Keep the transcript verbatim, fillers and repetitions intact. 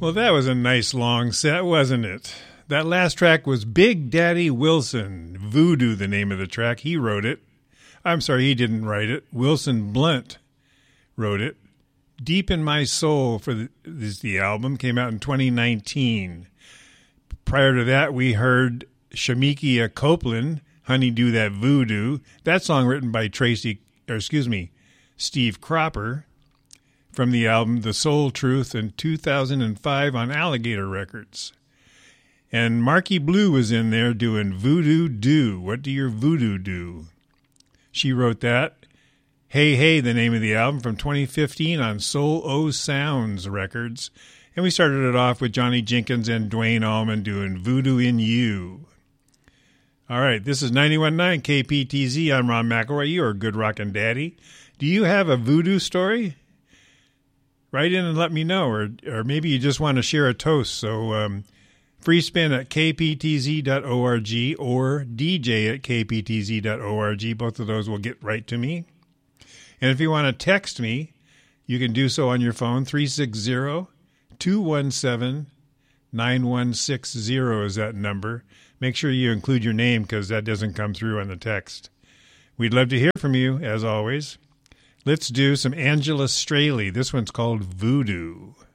Well, that was a nice long set, wasn't it? That last track was Big Daddy Wilson. Voodoo, the name of the track. He wrote it. I'm sorry, he didn't write it. Wilson Blunt wrote it. Deep in My Soul for the, this the album came out in twenty nineteen. Prior to that, we heard Shamikia Copeland, Honey Do That Voodoo. That song written by Tracy, or excuse me, Steve Cropper, from the album The Soul Truth in two thousand five on Alligator Records. And Marky Blue was in there doing Voodoo Do. What do your voodoo do? She wrote that. Hey Hey, the name of the album, from twenty fifteen on Soul O Sounds Records. And we started it off with Johnny Jenkins and Dwayne Allman doing Voodoo in You. All right, this is ninety-one point nine K P T Z. I'm Ron McElroy, your good rockin' daddy. Do you have a voodoo story? Write in and let me know, or or maybe you just want to share a toast. So um, free spin at k p t z dot org or d j at k p t z dot org. Both of those will get right to me. And if you want to text me, you can do so on your phone. three six zero, two one seven, nine one six zero is that number. Make sure you include your name because that doesn't come through on the text. We'd love to hear from you, as always. Let's do some Angela Straley. This one's called Voodoo.